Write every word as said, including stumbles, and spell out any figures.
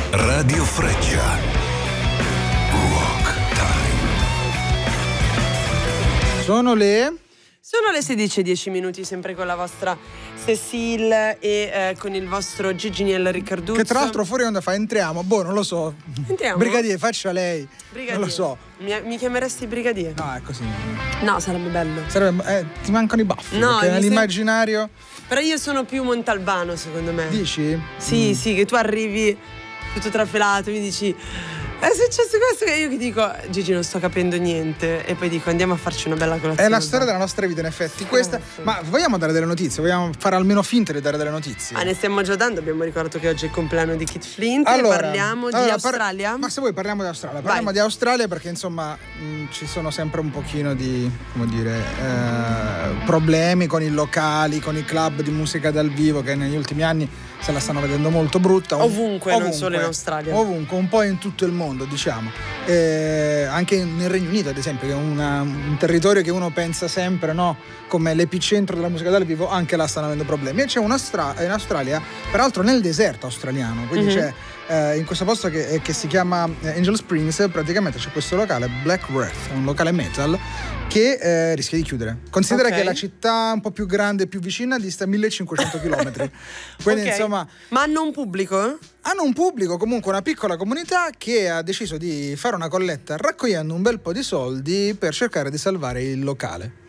Radio Freccia. Rock Time. Sono le... Sono le sedici e dieci minuti, sempre con la vostra Cecile e eh, con il vostro Giginiel Riccarduzzo. Che tra l'altro fuori onda fa entriamo, boh, non lo so. Entriamo? Brigadier, faccia lei. Brigadier. Non lo so. Mi, mi chiameresti Brigadier? No, è così. No, sarebbe bello. Sarebbe, eh, ti mancano i baffi. No, perché mi nell'immaginario. Però io sono più Montalbano, secondo me. Dici? Sì, Mm. sì, che tu arrivi tutto trafelato, mi dici è successo questo, che io che dico Gigi non sto capendo niente e poi dico andiamo a farci una bella colazione. È la storia della nostra vita, in effetti. Questa. sì. Ma vogliamo dare delle notizie? Vogliamo fare almeno finta di dare delle notizie? Ah, ne stiamo già dando, abbiamo ricordato che oggi è il compleanno di Kit Flint. Allora, e parliamo allora, di par- Australia. ma se vuoi parliamo di Australia. Parliamo Vai. di Australia perché insomma mh, ci sono sempre un pochino di, come dire, eh, problemi con i locali, con i club di musica dal vivo che negli ultimi anni se la stanno vedendo molto brutta. Ovunque, non solo in Australia. Ovunque, un po' in tutto il mondo, diciamo. Eh, anche nel Regno Unito, ad esempio, che è una, un territorio che uno pensa sempre, no, come l'epicentro della musica dal vivo, anche là stanno avendo problemi. E c'è un Austra- in Australia, peraltro nel deserto australiano, quindi Mhm. c'è eh, in questo posto che, che si chiama eh, Angel Springs, praticamente c'è questo locale, Black Wrath, un locale metal, che eh, rischia di chiudere. Considera Ok. che la città un po' più grande e più vicina dista millecinquecento chilometri. Quindi Ok. insomma Ma hanno un pubblico? hanno un pubblico, comunque una piccola comunità che ha deciso di fare una colletta raccogliendo un bel po' di soldi per cercare di salvare il locale.